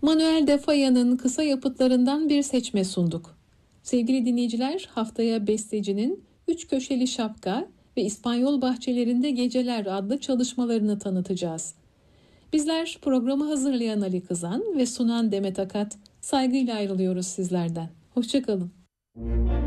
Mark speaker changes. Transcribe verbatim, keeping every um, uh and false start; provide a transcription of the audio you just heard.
Speaker 1: Manuel de Falla'nın kısa yapıtlarından bir seçme sunduk. Sevgili dinleyiciler, haftaya bestecinin Üç Köşeli Şapka ve İspanyol Bahçelerinde Geceler adlı çalışmalarını tanıtacağız. Bizler programı hazırlayan Ali Kızan ve sunan Demet Akat saygıyla ayrılıyoruz sizlerden. Hoşça kalın.